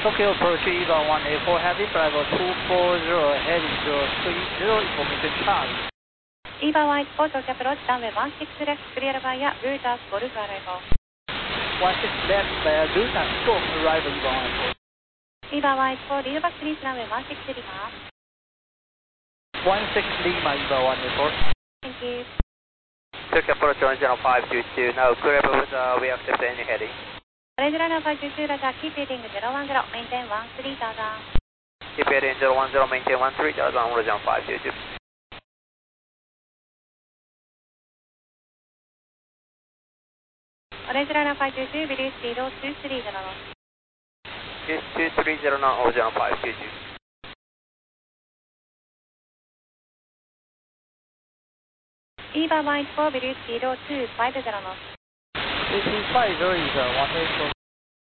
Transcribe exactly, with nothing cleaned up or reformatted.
Tokyo approach EVA one A four heavy, driver two four zero, heading zero three zero, information charge. EVA one four, Tokyo approach, runway one six left, clear via Brutus Golf arrival. one six left via Brutus Golf arrival EVA one four. EVA one four, lead back please, runway one six Lima. one six Lima EVA one A four. Thank you. Tokyo approach one zero five two two, now clear with uh, we accept any heading. Orange runner five two two, Roger, keep heading zero one zero, maintain one three thousand. Keep heading zero one zero, maintain one three thousand, Orange runner five two two. Orange runner five two two, reduce speed two three zero knots. Yes, two three zero now, Orange runner five two two. EVA one four, reduce speed two five zero knots. two two five zero is one A four.